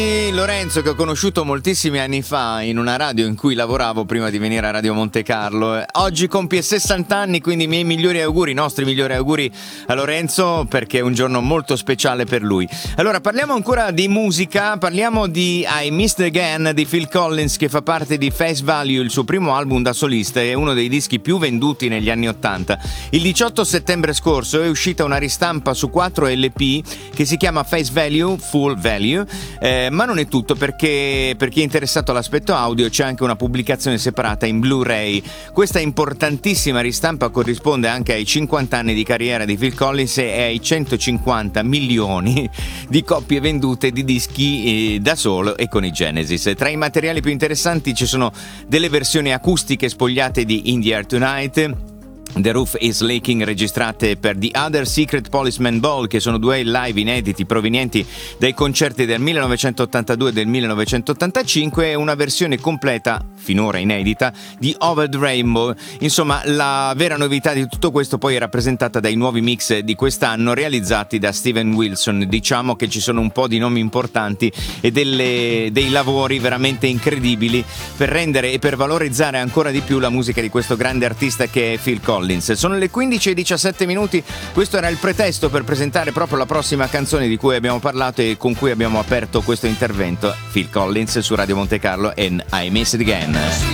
Lorenzo, che ho conosciuto moltissimi anni fa in una radio in cui lavoravo prima di venire a Radio Monte Carlo. Oggi compie 60 anni, quindi i miei migliori auguri, i nostri migliori auguri a Lorenzo, perché è un giorno molto speciale per lui. Allora, parliamo ancora di musica, parliamo di I Missed Again di Phil Collins, che fa parte di Face Value, il suo primo album da solista e uno dei dischi più venduti negli anni '80. Il 18 settembre scorso è uscita una ristampa su 4 LP che si chiama Face Value Full Value, ma non è tutto, perché per chi è interessato all'aspetto audio c'è anche una pubblicazione separata in Blu-ray. Questa importantissima ristampa corrisponde anche ai 50 anni di carriera di Phil Collins e ai 150 milioni di copie vendute di dischi da solo e con i Genesis. Tra i materiali più interessanti ci sono delle versioni acustiche spogliate di In the Air Tonight, The Roof is Leaking, registrate per The Other Secret Policeman Ball, che sono 2 live inediti provenienti dai concerti del 1982 e del 1985, e una versione completa, finora inedita, di Over the Rainbow. Insomma, la vera novità di tutto questo poi è rappresentata dai nuovi mix di quest'anno realizzati da Steven Wilson. Diciamo che ci sono un po' di nomi importanti e dei lavori veramente incredibili per rendere e per valorizzare ancora di più la musica di questo grande artista che è Phil Collins. Sono le 15:17, questo era il pretesto per presentare proprio la prossima canzone di cui abbiamo parlato e con cui abbiamo aperto questo intervento. Phil Collins su Radio Monte Carlo e I Missed Again.